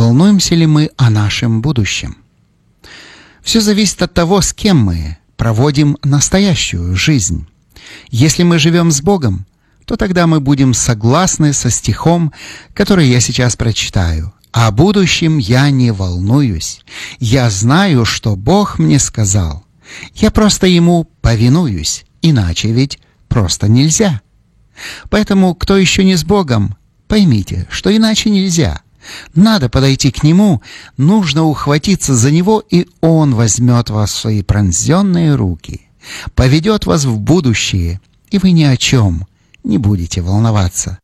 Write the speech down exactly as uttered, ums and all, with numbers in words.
волнуемся ли мы о нашем будущем? Все зависит от того, с кем мы проводим настоящую жизнь. Если мы живем с Богом, то тогда мы будем согласны со стихом, который я сейчас прочитаю. «О будущем я не волнуюсь. Я знаю, что Бог мне сказал. Я просто Ему повинуюсь, иначе ведь просто нельзя». Поэтому, кто еще не с Богом, поймите, что иначе нельзя. Надо подойти к Нему, нужно ухватиться за Него, и Он возьмет вас в свои пронзенные руки, поведет вас в будущее, и вы ни о чем не будете волноваться.